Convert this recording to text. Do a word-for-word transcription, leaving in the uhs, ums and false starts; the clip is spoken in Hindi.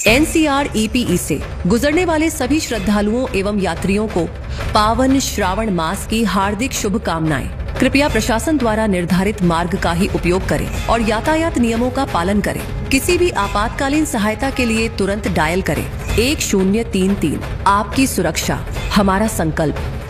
N C R E P E से गुजरने वाले सभी श्रद्धालुओं एवं यात्रियों को पावन श्रावण मास की हार्दिक शुभकामनाएं। कृपया प्रशासन द्वारा निर्धारित मार्ग का ही उपयोग करें और यातायात नियमों का पालन करें। किसी भी आपातकालीन सहायता के लिए तुरंत डायल करें एक शून्य तीन तीन। आपकी सुरक्षा हमारा संकल्प।